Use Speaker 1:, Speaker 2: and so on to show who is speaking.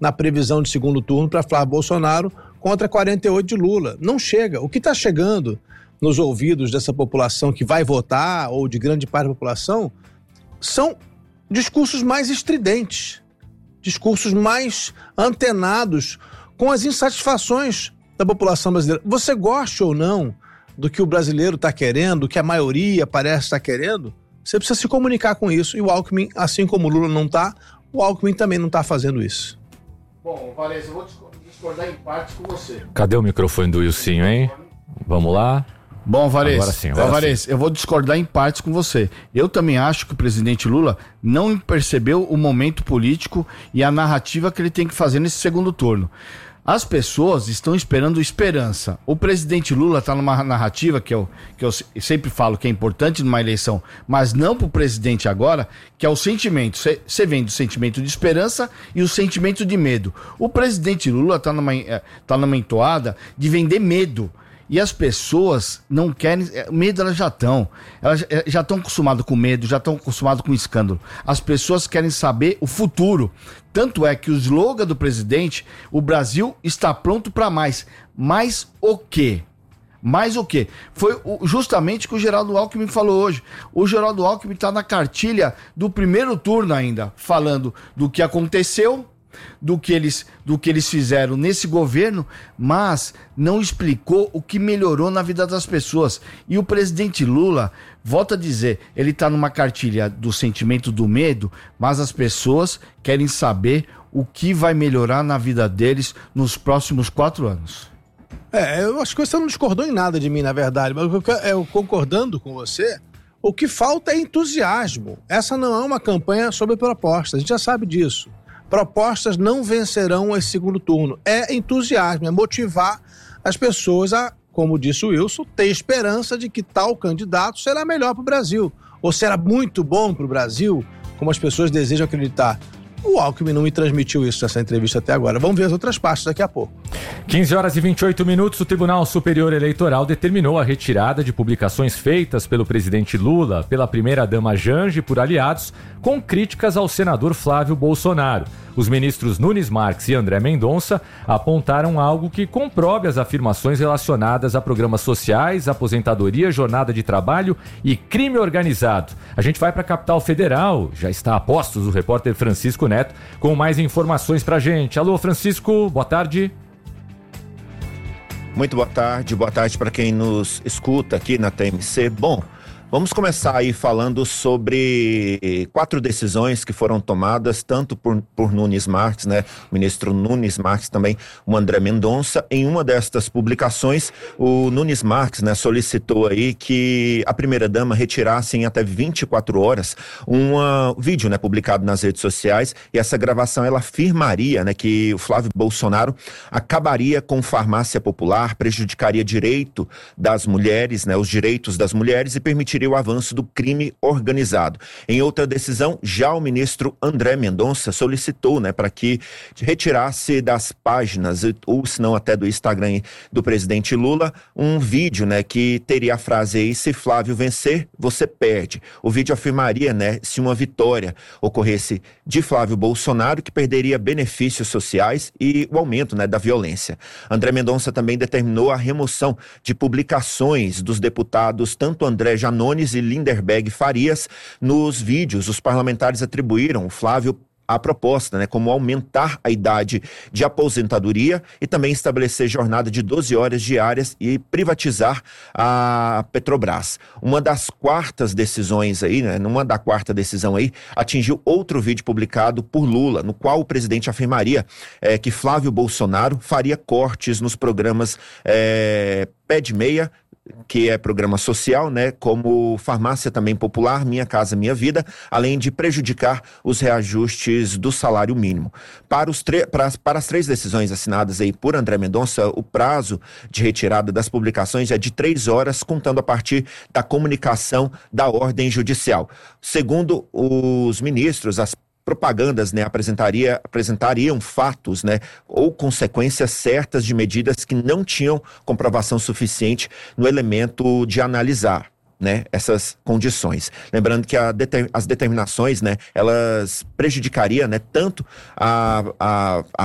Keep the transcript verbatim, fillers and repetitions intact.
Speaker 1: na previsão de segundo turno para Flávio Bolsonaro contra quarenta e oito de Lula. Não chega. O que está chegando nos ouvidos dessa população que vai votar, ou de grande parte da população, são discursos mais estridentes, discursos mais antenados com as insatisfações da população brasileira. Você goste ou não do que o brasileiro está querendo, do que a maioria parece estar querendo, você precisa se comunicar com isso. E o Alckmin, assim como o Lula não está, o Alckmin também não está fazendo isso.
Speaker 2: Bom, Varese, eu vou discordar em parte com você.
Speaker 3: Cadê o microfone do Wilsinho, hein? Vamos lá.
Speaker 2: Bom, Varese,
Speaker 3: agora sim, agora
Speaker 2: Varese,
Speaker 3: sim.
Speaker 2: eu vou discordar em partes com você. Eu também acho que o presidente Lula não percebeu o momento político e a narrativa que ele tem que fazer nesse segundo turno. As pessoas estão esperando esperança. O presidente Lula está numa narrativa que eu, que eu sempre falo que é importante numa eleição, mas não para o presidente agora, que é o sentimento. Você vem do sentimento de esperança e o sentimento de medo. O presidente Lula está numa, tá numa entoada de vender medo. E as pessoas não querem... Medo elas já estão. Elas já estão acostumadas com medo, já estão acostumadas com escândalo. As pessoas querem saber o futuro. Tanto é que o slogan do presidente, o Brasil está pronto para mais. Mais o quê? Mais o quê? Foi justamente o que o Geraldo Alckmin falou hoje. O Geraldo Alckmin está na cartilha do primeiro turno ainda, falando do que aconteceu, do que eles, do que eles fizeram nesse governo, mas não explicou o que melhorou na vida das pessoas. E o presidente Lula, volta a dizer, ele está numa cartilha do sentimento do medo, mas as pessoas querem saber o que vai melhorar na vida deles nos próximos quatro anos.
Speaker 1: É, eu acho que você não discordou em nada de mim, na verdade, mas eu concordando com você, o que falta é entusiasmo. Essa não é uma campanha sobre propostas, a gente já sabe disso. Propostas não vencerão esse segundo turno. É entusiasmo, é motivar as pessoas a, como disse o Wilson, ter esperança de que tal candidato será melhor para o Brasil. Ou será muito bom para o Brasil, como as pessoas desejam acreditar. O Alckmin não me transmitiu isso nessa entrevista até agora. Vamos ver as outras partes daqui a pouco.
Speaker 3: quinze horas e vinte e oito minutos, o Tribunal Superior Eleitoral determinou a retirada de publicações feitas pelo presidente Lula, pela primeira-dama Janja e por aliados, com críticas ao senador Flávio Bolsonaro. Os ministros Nunes Marques e André Mendonça apontaram algo que comprove as afirmações relacionadas a programas sociais, aposentadoria, jornada de trabalho e crime organizado. A gente vai para a capital federal, já está a postos o repórter Francisco Neto com mais informações pra gente. Alô, Francisco, boa tarde.
Speaker 4: Muito boa tarde, boa tarde para quem nos escuta aqui na T M C. Bom, vamos começar aí falando sobre quatro decisões que foram tomadas, tanto por, por Nunes Marques, né? O ministro Nunes Marques, também o André Mendonça. Em uma destas publicações, o Nunes Marques, né, solicitou aí que a primeira-dama retirasse em até vinte e quatro horas um uh, vídeo, né, publicado nas redes sociais, e essa gravação, ela afirmaria, né, que o Flávio Bolsonaro acabaria com farmácia popular, prejudicaria direito das mulheres, né, os direitos das mulheres, e permitiria o avanço do crime organizado. Em outra decisão, já o ministro André Mendonça solicitou, né, para que retirasse das páginas, ou se não até do Instagram do presidente Lula, um vídeo, né, que teria a frase aí: se Flávio vencer, você perde. O vídeo afirmaria, né, se uma vitória ocorresse de Flávio Bolsonaro, que perderia benefícios sociais e o aumento, né, da violência. André Mendonça também determinou a remoção de publicações dos deputados tanto André Janones e Linderberg Farias. Nos vídeos, os parlamentares atribuíram o Flávio a proposta, né, como aumentar a idade de aposentadoria e também estabelecer jornada de doze horas diárias e privatizar a Petrobras. Uma das quartas decisões aí, né, numa da quarta decisão aí, atingiu outro vídeo publicado por Lula, no qual o presidente afirmaria é, que Flávio Bolsonaro faria cortes nos programas é, Pé de Meia, que é programa social, né, como Farmácia também Popular, Minha Casa Minha Vida, além de prejudicar os reajustes do salário mínimo. Para, os tre- para, as, para as três decisões assinadas aí por André Mendonça, o prazo de retirada das publicações é de três horas, contando a partir da comunicação da ordem judicial. Segundo os ministros, as propagandas, né, apresentaria, apresentariam fatos, né, ou consequências certas de medidas que não tinham comprovação suficiente no elemento de analisar, né, essas condições. Lembrando que a deter, as determinações, né, elas prejudicariam, né, tanto a, a, a